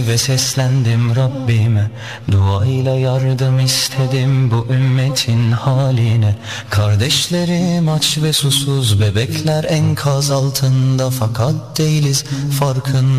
ve seslendim Rabbime. Duayla yardım istedim bu ümmetin haline. Kardeşlerim aç ve susuz, bebekler enkaz altında, fakat değiliz farkında.